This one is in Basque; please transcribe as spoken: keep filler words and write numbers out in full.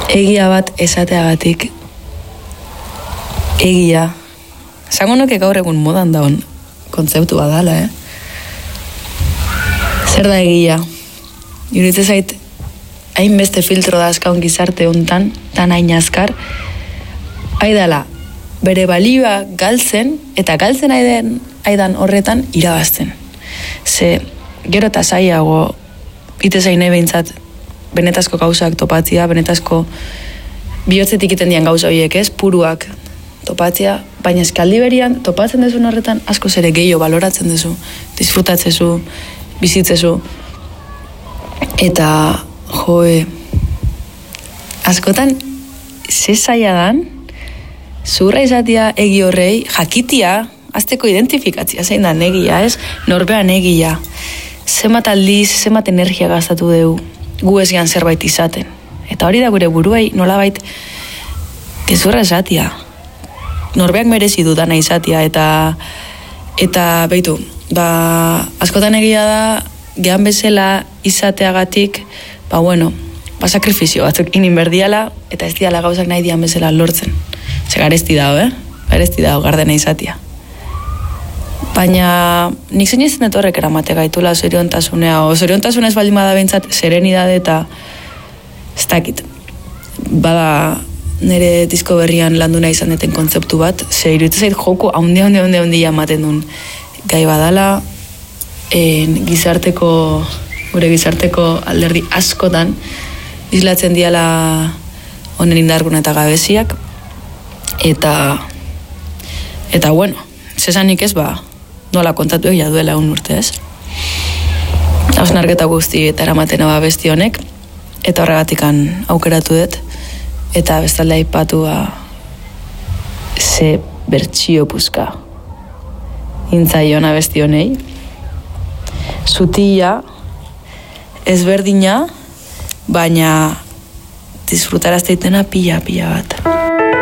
egia bat esateagatik, egia, zango nuke gaur egun modan daun kontzeptu badala, eh? Zer da egia? Iruditzen zait, hainbeste filtro da azkaun gizarte hontan, tan hain azkar, haidala, bere balioa galtzen, eta galtzen aidan, aidan horretan irabazten. Ze, gero eta zaiago, ite zain behintzat, benetazko gauzak topatzia, benetazko bihotzetik iten dian gauza horiek ez, puruak topatzia, baina eskaldi berian topatzen dezun horretan asko zere gehiago baloratzen dezu, disfrutatzezu, bizitzezu, eta joe, askotan ze zaila dan, zurra izatea egi horrei, jakitia, azteko identifikatzia zein da negia, ez? Norbean egia, zemat aldiz, zemat energia gastatu dugu, gu ez gian zerbait izaten. Eta hori da gure buruei nolabait gezurra esatia. Norbeak merezi dudana izatia, eta eta beitu, ba, askotan egia da, gehan bezala izateagatik, ba bueno, ba sakrifizio batzuk inin berdiala, eta ez diala gauzak nahi dian bezala lortzen. Ze garesti dago, eh? Garesti dago, gardena izatia. Baina nik zein izan etorrek eramate gaitula zoriontasunea, o zoriontasunez baldin bada behintzat serenidade eta ez dakit. Bada nire disko berrian landu nahi izan deten kontzeptu bat, ze iruditzen zait joko haundi, haundi, haundi, haundi ematen duen gai badala, en, gizarteko, gure gizarteko alderdi askotan, islatzen diala honen indargun eta gabeziak, eta, eta bueno, zesanik ez ba, nola kontatu egia duela un urte ez. Hausnarketa guzti eta eramaten aba besti honek, eta horregatikan aukeratu dut, eta bestalde aipatua ze bertsio puzka intzaiona besti honei. Zutila, ezberdina, baina disfrutarazteitena pila, pila bat.